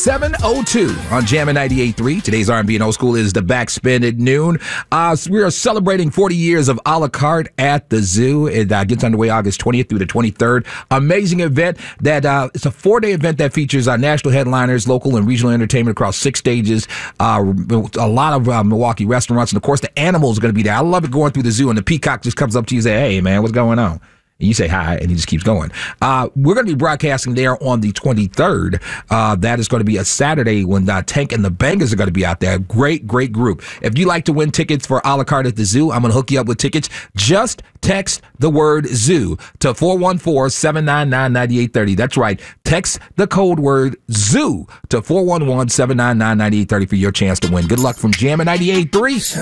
7:02 on Jammin' 98.3. Today's R&B and Old School is the Backspin at noon. We are celebrating 40 years of a la carte at the zoo. It gets underway August 20th through the 23rd. Amazing event that it's a 4-day event that features national headliners, local and regional entertainment across 6 stages, a lot of Milwaukee restaurants, and of course the animals are going to be there. I love it going through the zoo and the peacock just comes up to you and say, "Hey man, what's going on?" And you say hi, and he just keeps going. We're going to be broadcasting there on the 23rd. That is going to be a Saturday when Tank and the Bangers are going to be out there. Great group. If you like to win tickets for a la carte at the zoo, I'm going to hook you up with tickets. Just text the word zoo to 414-799-9830. That's right. Text the code word zoo to 411-799-9830 for your chance to win. Good luck from Jammin' 98.3.